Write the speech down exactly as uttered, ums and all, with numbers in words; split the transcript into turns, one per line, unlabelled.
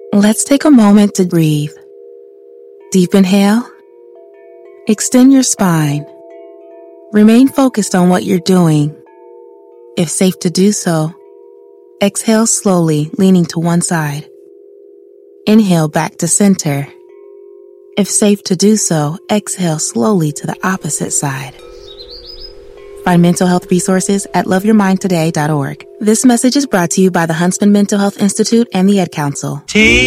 Let's take a moment to breathe. Deep inhale. Extend your spine. Remain focused on what you're doing. If safe to do so, exhale slowly, leaning to one side. Inhale back to center. If safe to do so, exhale slowly to the opposite side. Find mental health resources at love your mind today dot org. This message is brought to you by the Huntsman Mental Health Institute and the Ad Council.
T